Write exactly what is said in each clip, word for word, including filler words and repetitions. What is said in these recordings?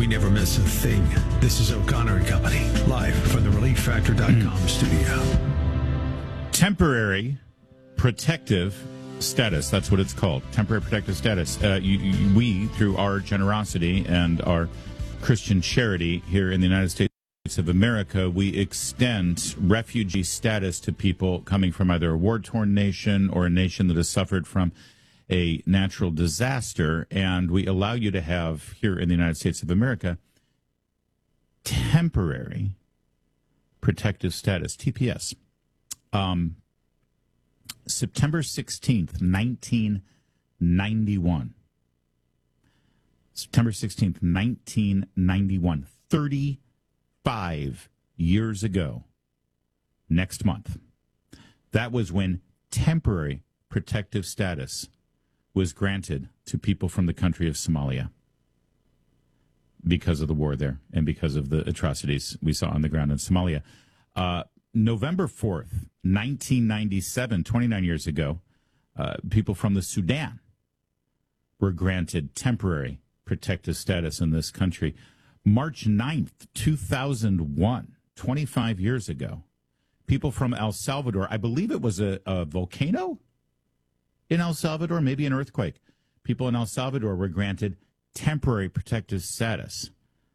never miss a thing. This is O'Connor and Company, live from the relief factor dot com mm. studio. Temporary protective status. That's what it's called. Temporary protective status. Uh, you, you, we, through our generosity and our Christian charity here in the United States of America, we extend refugee status to people coming from either a war-torn nation or a nation that has suffered from a natural disaster, and we allow you to have, here in the United States of America, temporary protective status, T P S. Um, September sixteenth, nineteen ninety-one. September sixteenth, nineteen ninety-one. thirty-five years ago, next month. That was when temporary protective status was granted to people from the country of Somalia because of the war there and because of the atrocities we saw on the ground in Somalia. Uh, November fourth, nineteen ninety-seven, twenty-nine years ago, uh, people from the Sudan were granted temporary protective status in this country. March ninth, two thousand one, twenty-five years ago, people from El Salvador, I believe it was a, a volcano in El Salvador, maybe an earthquake. People in El Salvador were granted temporary protective status.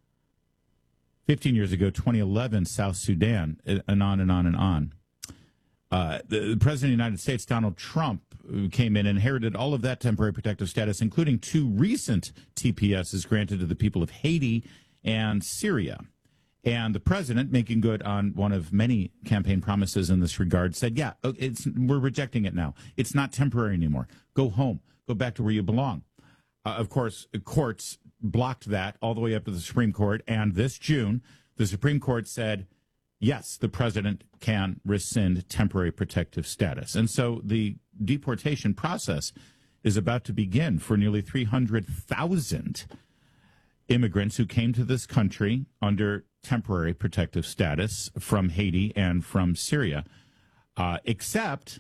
fifteen years ago, twenty eleven, South Sudan, and on and on and on. Uh, the, the President of the United States, Donald Trump, came in and inherited all of that temporary protective status, including two recent T P Ss granted to the people of Haiti and Syria. And the president, making good on one of many campaign promises in this regard, said, yeah, it's, we're rejecting it now. It's not temporary anymore. Go home. Go back to where you belong. Uh, of course, courts blocked that all the way up to the Supreme Court. And this June, the Supreme Court said, yes, the president can rescind temporary protective status. And so the deportation process is about to begin for nearly three hundred thousand immigrants who came to this country under temporary protective status from Haiti and from Syria. Uh, except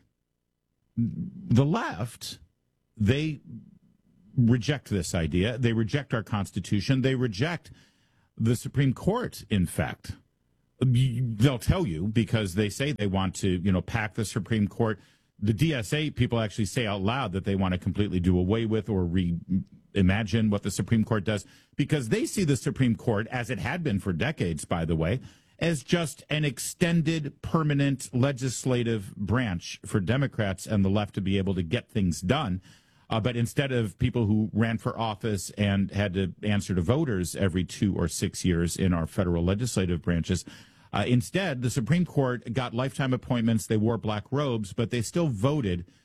the left, they reject this idea. They reject our Constitution. They reject the Supreme Court, in fact. They'll tell you because they say they want to, you know, pack the Supreme Court. The D S A people actually say out loud that they want to completely do away with or reimagine what the Supreme Court does because they see the Supreme Court, as it had been for decades, by the way, as just an extended permanent legislative branch for Democrats and the left to be able to get things done. Uh, but instead of people who ran for office and had to answer to voters every two or six years in our federal legislative branches, Uh, instead, the Supreme Court got lifetime appointments. They wore black robes, but they still voted